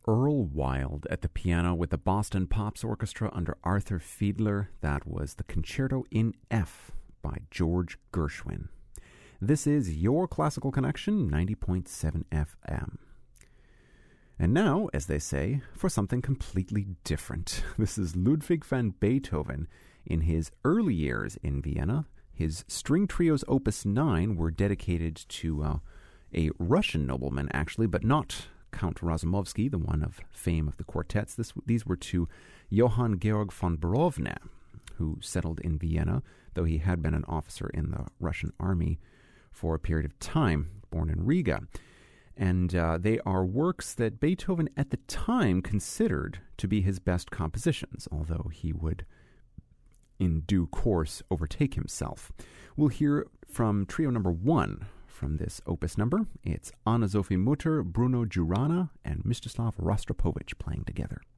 Earl Wild at the piano with the Boston Pops Orchestra under Arthur Fiedler. That was the Concerto in F by George Gershwin. This is your Classical Connection, 90.7 FM. And now, as they say, for something completely different. This is Ludwig van Beethoven in his early years in Vienna. His string trios Opus 9 were dedicated to a Russian nobleman, actually, but not Count Razumovsky, the one of fame of the quartets. These were to Johann Georg von Borovne, who settled in Vienna, though he had been an officer in the Russian army for a period of time, born in Riga. And they are works that Beethoven at the time considered to be his best compositions, although he would in due course overtake himself. We'll hear from trio number 1 from this opus number. It's Anna-Sophie Mutter, Bruno Jurana, and Mstislav Rostropovich playing together.